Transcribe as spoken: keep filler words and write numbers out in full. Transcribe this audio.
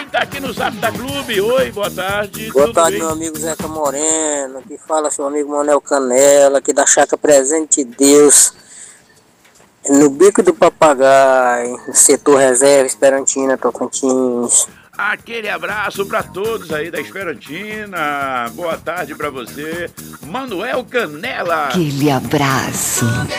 tá aqui no Zap da Clube. Oi, boa tarde. Boa tudo tarde, bem? meu amigo Zeca Moreno. Que fala seu amigo Manuel Canela, aqui da Chácara Presente de Deus, no Bico do Papagaio, no setor reserva, Esperantina, Tocantins. Aquele abraço pra todos aí da Esperantina. Boa tarde pra você, Manuel Canela. Aquele abraço.